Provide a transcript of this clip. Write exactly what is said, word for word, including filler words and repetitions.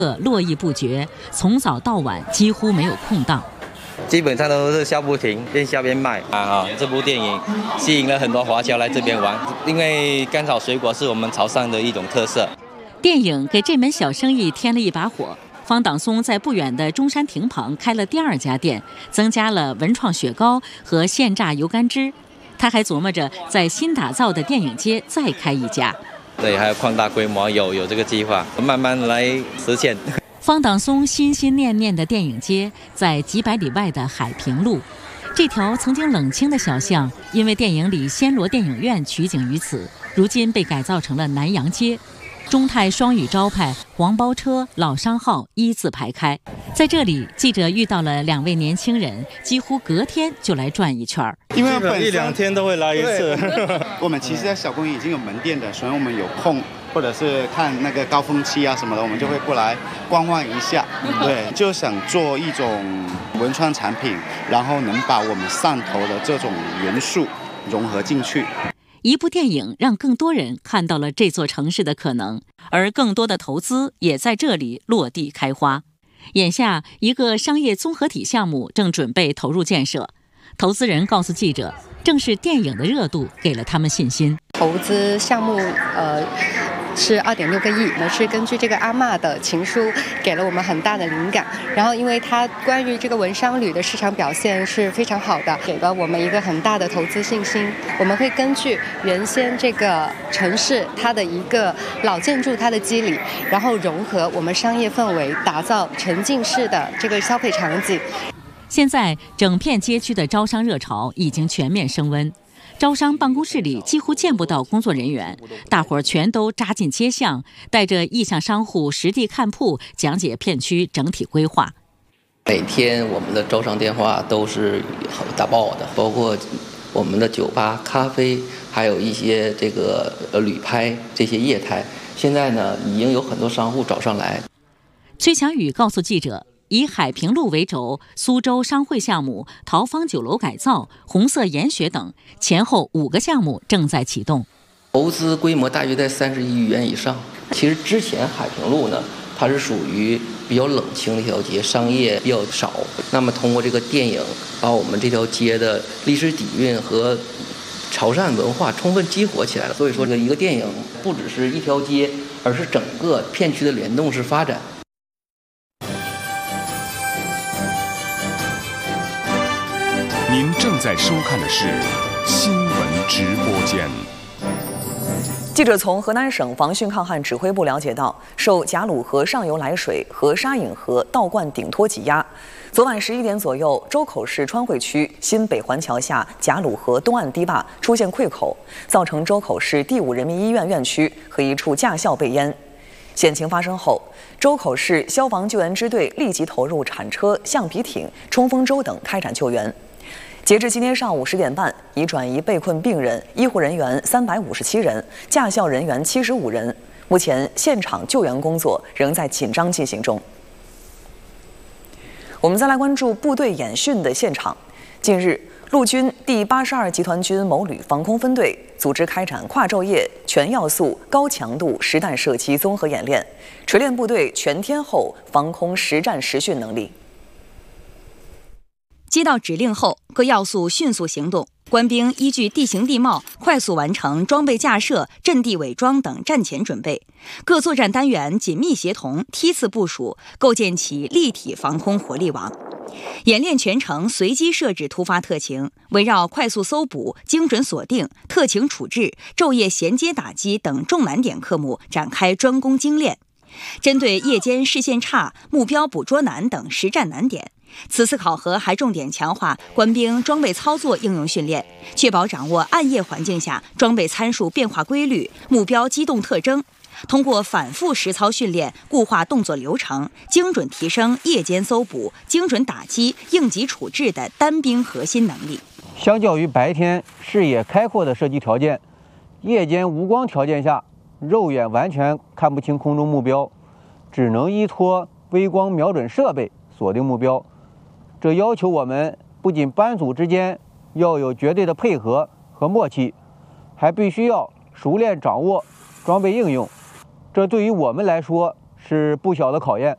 络绎不绝，从早到晚几乎没有空档。 基本上都是笑不停，边笑边卖啊！这部电影吸引了很多华侨来这边玩，因为甘草水果是我们潮汕的一种特色。 电影给这门小生意添了一把火。方党松在不远的中山亭旁开了第二家店，增加了文创雪糕和现榨油甘汁。他还琢磨着在新打造的电影街再开一家。 对，还要扩大规模，有有这个计划，慢慢来实现。 方党松心心念念的电影街在几百里外的海平路，这条曾经冷清的小巷，因为电影里暹罗电影院取景于此，如今被改造成了南洋街。中泰双语招牌、黄包车、老商号一字排开。在这里，记者遇到了两位年轻人，几乎隔天就来转一圈。 因为本身一两天都会来一次。 我们其实在小公寓已经有门店的，所以我们有空或者是看那个高峰期啊什么的，我们就会过来观望一下。对，就想做一种文创产品，然后能把我们汕头的这种元素融合进去。 一部电影让更多人看到了这座城市的可能，而更多的投资也在这里落地开花。眼下，一个商业综合体项目正准备投入建设。投资人告诉记者，正是电影的热度给了他们信心。 投资项目，呃。是二点六个亿，我们是根据这个阿嬷的情书给了我们很大的灵感，然后因为它关于这个文商旅的市场表现是非常好的，给了我们一个很大的投资信心。我们会根据原先这个城市它的一个老建筑它的肌理，然后融合我们商业氛围，打造沉浸式的这个消费场景。 现在整片街区的招商热潮已经全面升温。招商办公室里几乎见不到工作人员，大伙儿全都扎进街巷，带着意向商户实地看铺，讲解片区整体规划。 每天我们的招商电话都是打爆的，包括我们的酒吧、咖啡，还有一些这个呃旅拍这些业态，现在呢已经有很多商户找上来。 崔强宇告诉记者，以海平路为轴，苏州商会项目、陶芳酒楼改造、红色研学等前后五个项目正在启动， 投资规模大约在三十亿元以上。其实之前海平路呢，它是属于比较冷清的一条街，商业比较少。那么通过这个电影，把我们这条街的历史底蕴和潮汕文化充分激活起来了。所以说，这个一个电影不只是一条街，而是整个片区的联动式发展。 您正在收看的是新闻直播间。 记者从河南省防汛抗旱指挥部了解到，受贾鲁河上游来水和沙引河倒灌顶托挤压，昨晚十一点左右，周口市川汇区新北环桥下贾鲁河东岸堤坝出现溃口，造成周口市第五人民医院院区和一处驾校被淹。险情发生后，周口市消防救援支队立即投入铲车、橡皮艇、冲锋舟等开展救援。截至今天上午十点半，已转移被困病人、医护人员三百五十七人，驾校人员七十五人。目前现场救援工作仍在紧张进行中。我们再来关注部队演训的现场。近日，陆军第八十二集团军某旅防空分队组织开展跨昼夜、全要素、高强度实弹射击综合演练，锤炼部队全天候防空实战实训能力。 接到指令后，各要素迅速行动，官兵依据地形地貌，快速完成装备架设、阵地伪装等战前准备。各作战单元紧密协同，梯次部署，构建起立体防空火力网。演练全程随机设置突发特情，围绕快速搜捕、精准锁定、特情处置、昼夜衔接打击等重难点科目展开专攻精练。针对夜间视线差、目标捕捉难等实战难点，此次考核还重点强化官兵装备操作应用训练，确保掌握暗夜环境下装备参数变化规律、目标机动特征。通过反复实操训练，固化动作流程，精准提升夜间搜捕、精准打击、应急处置的单兵核心能力。 相较于白天视野开阔的射击条件，夜间无光条件下，肉眼完全看不清空中目标，只能依托微光瞄准设备锁定目标。这要求我们不仅班组之间要有绝对的配合和默契，还必须要熟练掌握装备应用。这对于我们来说是不小的考验。